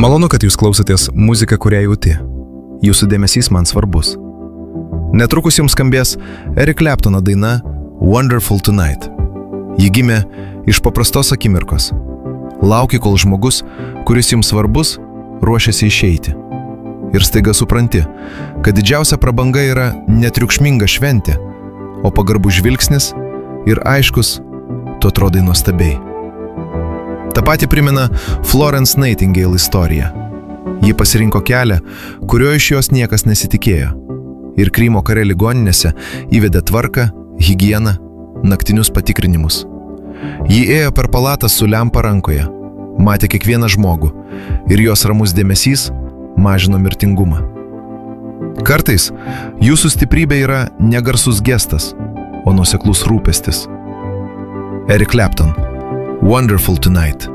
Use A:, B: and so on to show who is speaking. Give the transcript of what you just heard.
A: Malonu, kad jūs klausotės muziką, kurią jauti. Jūsų dėmesys man svarbus. Netrukus jums skambės Eric Claptono daina Wonderful Tonight. Ji gimė iš paprastos akimirkos. Lauki, kol žmogus, kuris jums svarbus, ruošiasi išeiti. Ir staiga supranti, kad didžiausia prabanga yra netriukšminga šventė, o pagarbus žvilgsnis ir aiškus, tu atrodai nuostabiai. Ta pati primena Florence Nightingale istoriją. Ji pasirinko kelią, kurio iš jos niekas nesitikėjo. Ir Krymo kare ligoninėse įvedė tvarką, higieną, naktinius patikrinimus. Ji ėjo per palatą su lempa rankoje, matė kiekvieną žmogų ir jos ramus dėmesys mažino mirtingumą. Kartais jūsų stiprybė yra negarsus gestas, o nuoseklus rūpestis. Eric Clapton, Wonderful Tonight.